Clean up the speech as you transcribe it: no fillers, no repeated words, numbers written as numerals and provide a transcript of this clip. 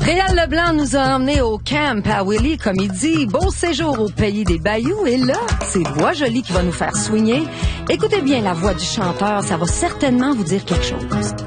Réal Leblanc nous a emmenés au camp à Willy, comme il dit. Beau séjour au pays des Bayous. Et là, c'est Voix Jolie qui va nous faire swinguer. Écoutez bien la voix du chanteur, ça va certainement vous dire quelque chose.